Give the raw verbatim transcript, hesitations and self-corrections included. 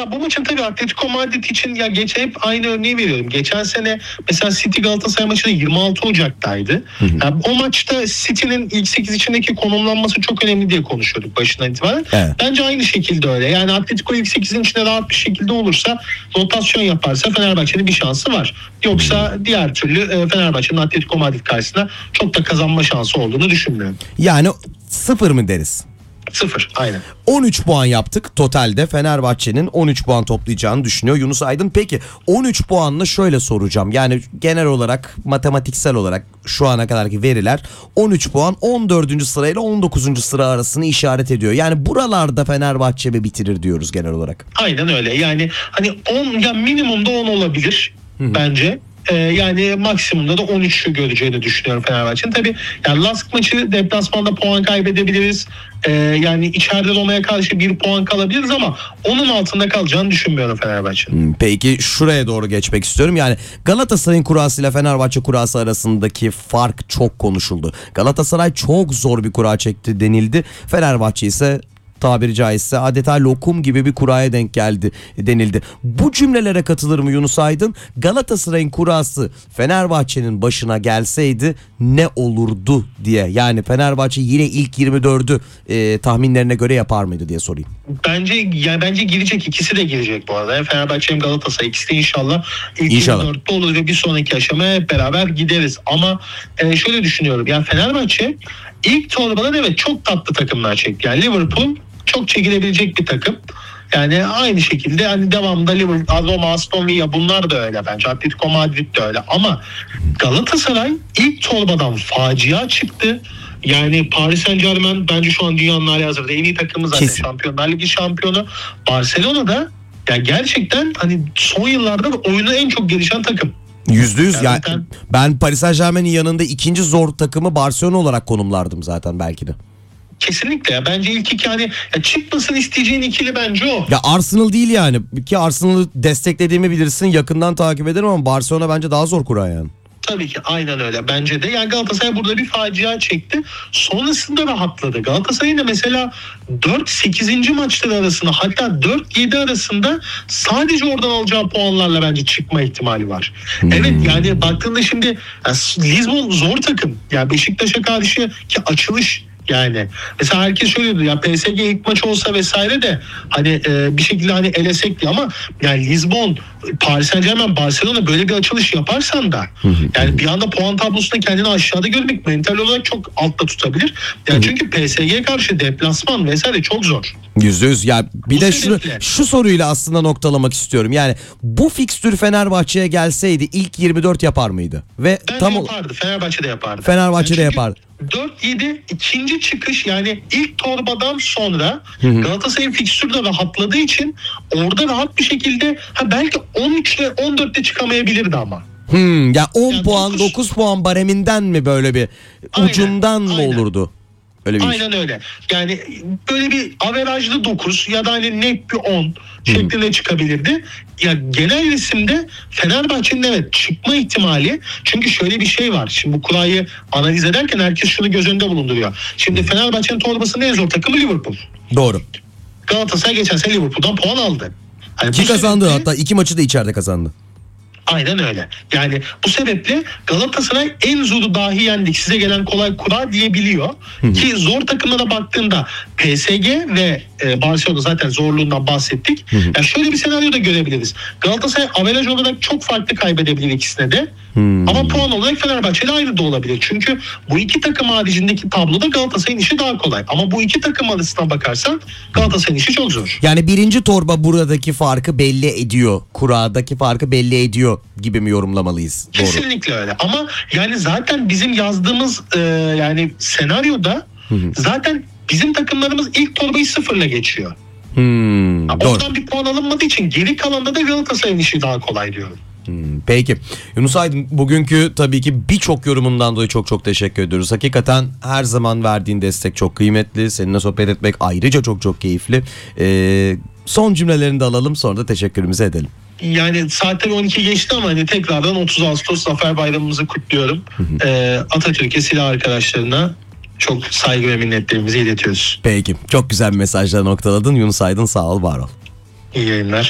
Ya bu maçın tabii Atletico Madrid için ya geçen hep aynı örneği veriyorum. Geçen sene mesela City Galatasaray maçı da yirmi altı Ocak'taydı. Hı hı. Yani o maçta City'nin ilk sekiz içindeki konumlanması çok önemli diye konuşuyorduk başından itibaren. Evet. Bence aynı şekilde öyle. Yani Atletico ilk sekizin içinde rahat bir şekilde olursa, rotasyon yaparsa Fenerbahçe'nin bir şansı var. Yoksa diğer türlü Fenerbahçe'nin Atletico Madrid karşısında çok da kazanma şansı olduğunu düşünmüyorum. Yani sıfır mı deriz? Sıfır, aynen. on üç puan yaptık totalde. Fenerbahçe'nin on üç puan toplayacağını düşünüyor Yunus Aydın. Peki on üç puanla şöyle soracağım. Yani genel olarak, matematiksel olarak şu ana kadarki veriler on üç puan on dördüncü sırayla on dokuzuncu sıra arasını işaret ediyor. Yani buralarda Fenerbahçe mi bitirir diyoruz genel olarak? Aynen öyle. Yani hani on, ya minimumda on olabilir Hı-hı. bence. Ee, yani maksimumda da on üçü göreceğini düşünüyorum Fenerbahçe'nin. Tabii yani Lask maçı deplasmanda puan kaybedebiliriz. Ee, yani içeride Roma'ya karşı bir puan kalabiliriz ama onun altında kalacağını düşünmüyorum Fenerbahçe'nin. Peki şuraya doğru geçmek istiyorum. Yani Galatasaray'ın kurası ile Fenerbahçe kurası arasındaki fark çok konuşuldu. Galatasaray çok zor bir kura çekti denildi. Fenerbahçe ise tabiri caizse adeta lokum gibi bir kuraya denk geldi denildi. Bu cümlelere katılır mı Yunus Aydın? Galatasaray'ın kurası Fenerbahçe'nin başına gelseydi ne olurdu diye. Yani Fenerbahçe yine ilk yirmi dördü e, tahminlerine göre yapar mıydı diye sorayım. Bence yani bence girecek, ikisi de girecek bu arada. Yani Fenerbahçe hem Galatasaray, ikisi de inşallah ilk inşallah. yirmi dörtte olur ve bir sonraki aşamaya hep beraber gideriz. Ama e, şöyle düşünüyorum. Yani Fenerbahçe ilk torbadan evet çok tatlı takımlar çekti. Yani Liverpool çok çekilebilecek bir takım. Yani aynı şekilde hani devamında Liverpool, Roma, Aston Villa bunlar da öyle bence. Atletico Madrid de öyle. Ama Galatasaray ilk torbadan facia çıktı. Yani Paris Saint-Germain bence şu an dünyanın halihazırda en iyi takımı zaten. Kesin. Şampiyonlar Ligi şampiyonu. Barcelona'da yani gerçekten hani son yıllarda oyunu en çok gelişen takım. Yüzde yüz. Yani ben Paris Saint-Germain'in yanında ikinci zor takımı Barcelona olarak konumlardım zaten belki de. Kesinlikle ya. Bence ilk iki hani ya çıkmasını isteyeceğin ikili bence o. Ya Arsenal değil yani. Ki Arsenal'ı desteklediğimi bilirsin. Yakından takip ederim ama Barcelona bence daha zor kura yani. Tabii ki aynen öyle bence de. Yani Galatasaray burada bir facia çekti. Sonrasında rahatladı. Galatasaray'ın da mesela dört sekizinci maçları arasında, hatta dört yedi arasında sadece oradan alacağı puanlarla bence çıkma ihtimali var. Hmm. Evet yani baktığında şimdi yani Lisbon zor takım. Yani Beşiktaş'a karşı ki açılış yani mesela herkes şöyle diyor ya P S G ilk maç olsa vesaire de hani e, bir şekilde hani elesek diye ama yani Lisbon, Paris Saint-Germain, Barcelona böyle bir açılış yaparsan da yani bir anda puan tablosunda kendini aşağıda görmek mental olarak çok altta tutabilir. Yani çünkü P S G'ye karşı deplasman vesaire çok zor. Yüzde yüz. Ya bir bu de şu, şu soruyla aslında noktalamak istiyorum. Yani bu fikstür Fenerbahçe'ye gelseydi ilk yirmi dört yapar mıydı? Ve bence tam yapardı. Fenerbahçe'de yapardı. Fenerbahçe'de yani yapardı. dört yedi ikinci çıkış yani ilk torbadan sonra Galatasaray'ın fikstürü de rahatladığı için orada rahat bir şekilde ha belki on üç ile on dörtte çıkamayabilirdi ama. Hmm, ya on yani puan dokuz, dokuz puan bareminden mi böyle bir aynen, ucundan mı aynen. olurdu? Öyle bir aynen iş. Öyle. Yani böyle bir averajlı dokuz ya da hani net bir on şeklinde hmm. çıkabilirdi. Ya genel resimde Fenerbahçe'nin evet çıkma ihtimali, çünkü şöyle bir şey var. Şimdi bu kurayı analiz ederken herkes şunu göz önünde bulunduruyor. Şimdi Fenerbahçe'nin torbasının en zor takımı Liverpool. Doğru. Galatasaray geçen sene Liverpool'dan puan aldı. Hani ki kazandı sebeple, hatta iki maçı da içeride kazandı. Aynen öyle. Yani bu sebeple Galatasaray en zoru dahi yendik, size gelen kolay kura diyebiliyor. Hı-hı. Ki zor takımlara baktığında P S G ve e, Barcelona zaten zorluğundan bahsettik. Yani şöyle bir senaryo da görebiliriz. Galatasaray averaj olarak çok farklı kaybedebilir ikisine de. Hmm. Ama puan olarak Fenerbahçe'yle aynı da olabilir. Çünkü bu iki takım haricindeki tabloda Galatasaray'ın işi daha kolay. Ama bu iki takım arasına bakarsan Galatasaray'ın işi çok zor. Yani birinci torba buradaki farkı belli ediyor. Kuradaki farkı belli ediyor gibi mi yorumlamalıyız? Doğru. Kesinlikle öyle. Ama yani zaten bizim yazdığımız e, yani senaryoda hı hı. zaten bizim takımlarımız ilk torbayı sıfırla geçiyor. Hmm, yani oradan bir puan alınmadığı için geri kalanda da Galatasaray'ın işi daha kolay diyorum. Hmm, peki Yunus Aydın, bugünkü tabii ki birçok yorumundan dolayı çok çok teşekkür ediyoruz. Hakikaten her zaman verdiğin destek çok kıymetli. Seninle sohbet etmek ayrıca çok çok keyifli. Ee, son cümlelerini de alalım, sonra da teşekkürümüzü edelim. Yani saatler on iki geçti ama hani tekrardan otuz Ağustos Zafer Bayramımızı kutluyorum. ee, Atatürk'e, silah arkadaşlarına çok saygı ve minnetlerimizi iletiyoruz. Peki, çok güzel bir mesajla noktaladın Yunus Aydın, sağ ol, var ol. İyi yayınlar.